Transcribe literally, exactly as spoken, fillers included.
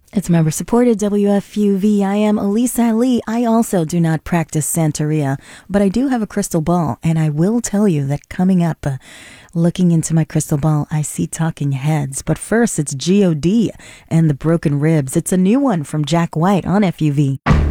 It's member supported W F U V. I am Elisa Lee. I also do not practice Santeria, but I do have a crystal ball, and I will tell you that coming up, uh, looking into my crystal ball, I see talking heads. But first, it's G O D and the Broken Ribs. It's a new one from Jack White on F U V.